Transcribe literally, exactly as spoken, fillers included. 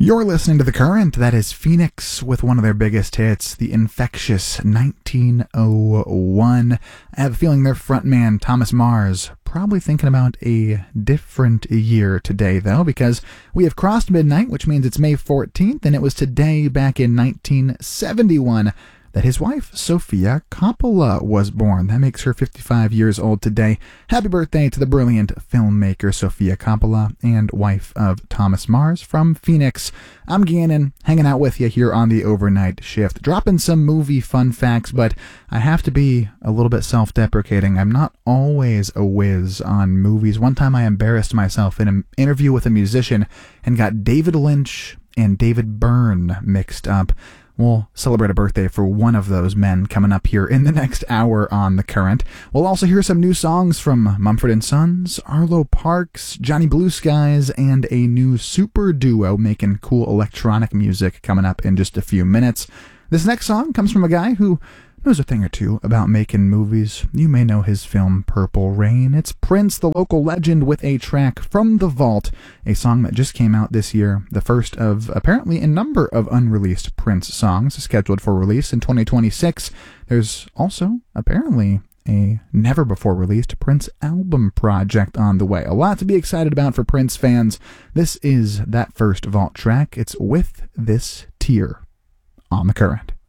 You're listening to The Current. That is Phoenix with one of their biggest hits, the infectious nineteen oh one. I have a feeling their frontman, Thomas Mars, probably thinking about a different year today, though, because we have crossed midnight, which means it's May fourteenth, and it was today, back in nineteen seventy-one, that his wife, Sofia Coppola, was born. That makes her fifty-five years old today. Happy birthday to the brilliant filmmaker Sofia Coppola and wife of Thomas Mars from Phoenix. I'm Gannon, hanging out with you here on the overnight shift, dropping some movie fun facts, but I have to be a little bit self-deprecating. I'm not always a whiz on movies. One time I embarrassed myself in an interview with a musician and got David Lynch and David Byrne mixed up. We'll celebrate a birthday for one of those men coming up here in the next hour on The Current. We'll also hear some new songs from Mumford and Sons, Arlo Parks, Johnny Blue Skies, and a new super duo making cool electronic music coming up in just a few minutes. This next song comes from a guy who knows a thing or two about making movies. You may know his film Purple Rain. It's Prince, the local legend, with a track from The Vault, a song that just came out this year, the first of apparently a number of unreleased Prince songs scheduled for release in twenty twenty-six. There's also apparently a never-before-released Prince album project on the way. A lot to be excited about for Prince fans. This is that first Vault track. It's With This Tear on The Current.